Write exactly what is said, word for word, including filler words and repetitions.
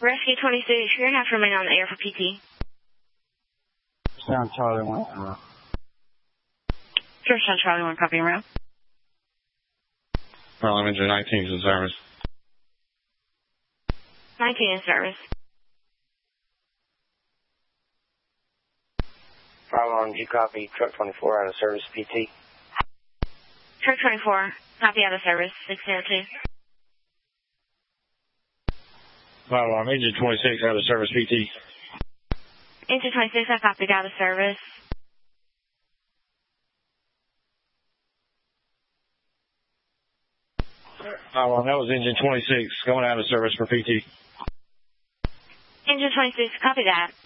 Rescue twenty-six, you're going to have to remain on the air for P T. Sound Charlie one. Uh, Sure, Sound Charlie one, copy around. Well, engine nineteen is in service. nineteen in service. Bravo on G copy, truck twenty-four out of service, P T. Truck twenty-four, copy out of service, six oh two. Well, I'm engine twenty-six out of service, P T. Engine twenty-six, I copied out of service. Oh, that was engine twenty-six going out of service for P T. Engine twenty-six, copy that.